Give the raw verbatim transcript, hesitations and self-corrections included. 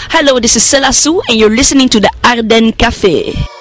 Hello, this is Selasu and you're listening to the Arden Cafe.